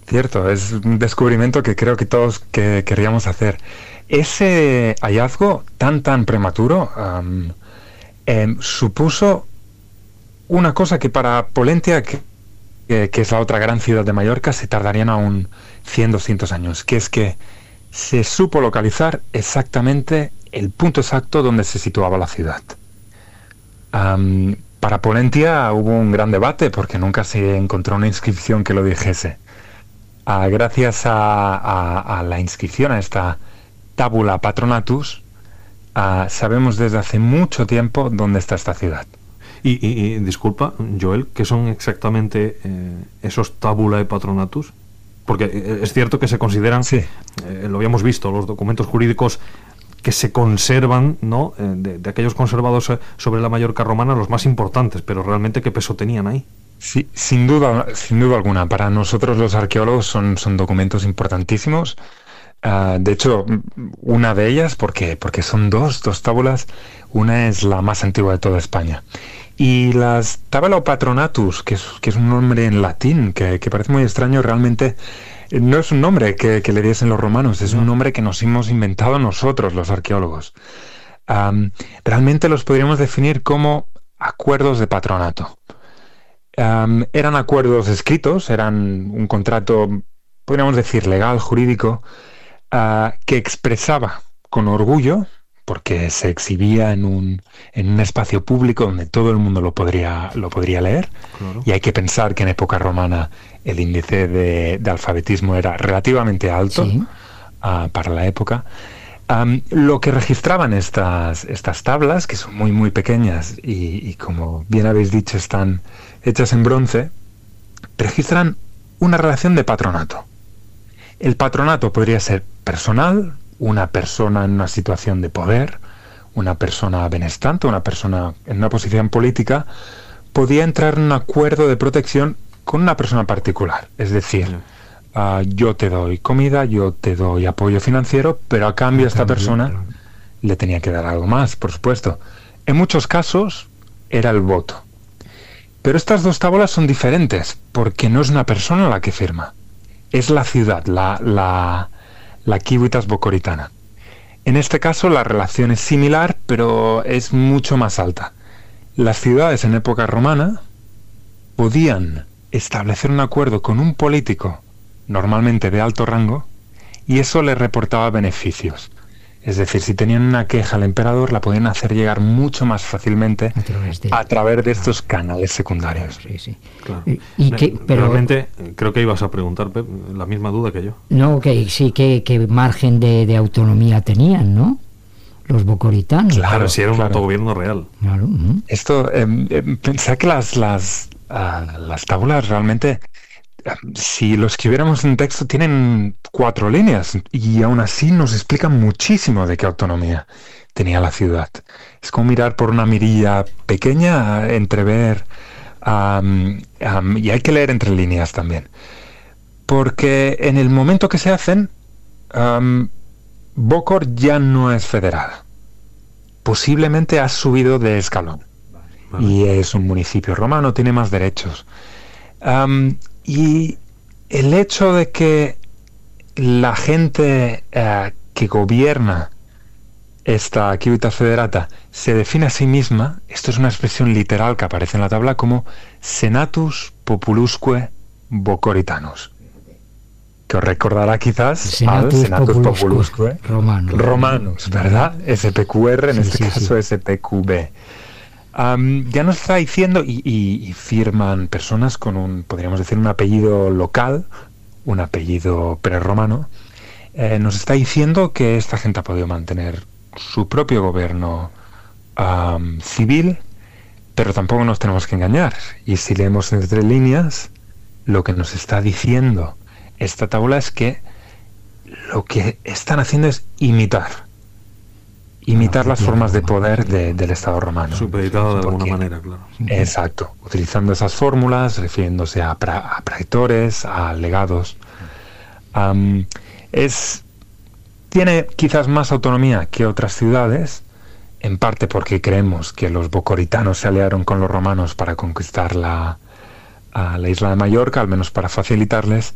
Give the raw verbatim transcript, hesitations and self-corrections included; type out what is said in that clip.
Cierto, es un descubrimiento que creo que todos que querríamos hacer. Ese hallazgo tan tan prematuro um, em, supuso una cosa que para Pollentia, que, que, que es la otra gran ciudad de Mallorca, se tardarían aún cien, doscientos años, que es que se supo localizar exactamente el punto exacto donde se situaba la ciudad. Um, para Pollentia hubo un gran debate porque nunca se encontró una inscripción que lo dijese. Uh, gracias a, a, a la inscripción, a esta Tabula Patronatus, uh, sabemos desde hace mucho tiempo dónde está esta ciudad. Y, y, y disculpa, Joel, ¿qué son exactamente eh, esos Tabulae Patronatus? Porque eh, es cierto que se consideran, sí. eh, lo habíamos visto, los documentos jurídicos que se conservan, ¿no? Eh, de, de aquellos conservados eh, sobre la Mallorca romana, los más importantes, pero realmente ¿qué peso tenían ahí? Sí, sin duda, sin duda alguna. Para nosotros los arqueólogos son, son documentos importantísimos. Uh, de hecho, una de ellas, porque, porque son dos, dos tábulas, una es la más antigua de toda España. Y las Tabula Patronatus, que es, que es un nombre en latín, que, que parece muy extraño, realmente no es un nombre que, que le diesen los romanos, es un nombre que nos hemos inventado nosotros, los arqueólogos. Um, realmente los podríamos definir como acuerdos de patronato. Um, eran acuerdos escritos, eran un contrato, podríamos decir, legal, jurídico, uh, que expresaba con orgullo, porque se exhibía en un, en un espacio público donde todo el mundo lo podría, lo podría leer. Claro. Y hay que pensar que en época romana el índice de, de alfabetismo era relativamente alto, sí. uh, para la época. Um, lo que registraban estas, estas tablas, que son muy muy pequeñas y, y como bien habéis dicho están hechas en bronce, registran una relación de patronato. El patronato podría ser personal, una persona en una situación de poder, una persona benestante, una persona en una posición política, podía entrar en un acuerdo de protección con una persona particular. Es decir, uh, yo te doy comida, yo te doy apoyo financiero, pero a cambio a esta persona le tenía que dar algo más, por supuesto. En muchos casos era el voto. Pero estas dos tábulas son diferentes, porque no es una persona la que firma. Es la ciudad, la, la, la Civitas Bocoritana. En este caso la relación es similar, pero es mucho más alta. Las ciudades en época romana podían establecer un acuerdo con un político, normalmente de alto rango, y eso les reportaba beneficios. Es decir, si tenían una queja al emperador, la podían hacer llegar mucho más fácilmente a través de, a través de estos canales secundarios. Sí, sí. Claro. Y, y que, pero, realmente creo que ibas a preguntar, Pep, la misma duda que yo. No, que sí, que, que margen de, de autonomía tenían, ¿no? Los bocoritanos. Claro, si era un claro. autogobierno real. Claro. Uh-huh. Esto, eh, eh, pensé que las, las, uh, las tábulas realmente, si lo escribiéramos en texto, tienen cuatro líneas y aún así nos explican muchísimo de qué autonomía tenía la ciudad. Es como mirar por una mirilla pequeña, entrever, um, um, y hay que leer entre líneas también. Porque en el momento que se hacen, um, Bocor ya no es federal. Posiblemente ha subido de escalón. Vale. Y es un municipio romano, tiene más derechos. Um, Y el hecho de que la gente uh, que gobierna esta Civitas Federata se define a sí misma, esto es una expresión literal que aparece en la tabla como Senatus Populusque Bocoritanus, que os recordará quizás Senatus, al Senatus Populusque, Populusque Romanus, Romanus, ¿verdad? S P Q R, en sí, este sí, caso sí. S P Q B. Um, ya nos está diciendo, y, y, y firman personas con un, podríamos decir, un apellido local, un apellido prerromano, eh, nos está diciendo que esta gente ha podido mantener su propio gobierno um, civil, pero tampoco nos tenemos que engañar. Y si leemos entre líneas, lo que nos está diciendo esta tabla es que lo que están haciendo es imitar. imitar las formas de poder de, del Estado romano. Supeditado de alguna Porque, manera, claro. Exacto, utilizando esas fórmulas, refiriéndose a, pra, a praetores, a legados. Um, es, tiene quizás más autonomía que otras ciudades, en parte porque creemos que los bocoritanos se aliaron con los romanos para conquistar la, a la isla de Mallorca, al menos para facilitarles,